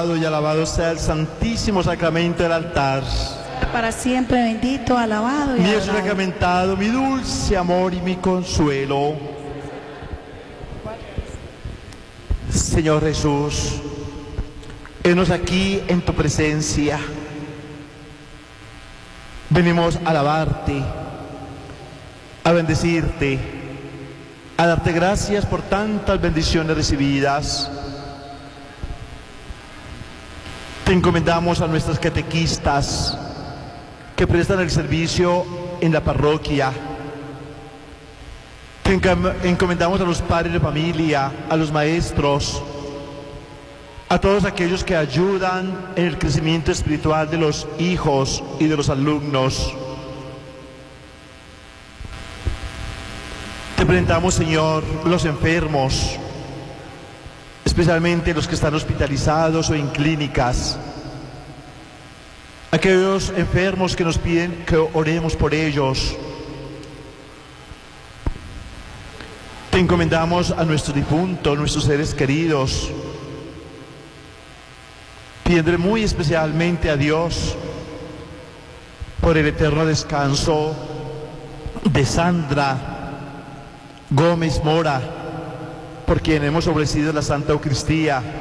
Alabado y alabado sea el santísimo sacramento del altar. Para siempre bendito, alabado y Mi alabado. sacramentado, mi dulce amor y mi consuelo. Señor Jesús, henos aquí en tu presencia. Venimos a alabarte, a bendecirte, a darte gracias por tantas bendiciones recibidas. Te encomendamos a nuestras catequistas que prestan el servicio en la parroquia. Te encomendamos a los padres de familia, a los maestros, a todos aquellos que ayudan en el crecimiento espiritual de los hijos y de los alumnos. Te presentamos, Señor, los enfermos, especialmente los que están hospitalizados o en clínicas. Aquellos enfermos que nos piden que oremos por ellos. Te encomendamos a nuestros difuntos, nuestros seres queridos, pidiéndole muy especialmente a Dios por el eterno descanso de Sandra Gómez Mora, por quien hemos ofrecido la Santa Eucaristía.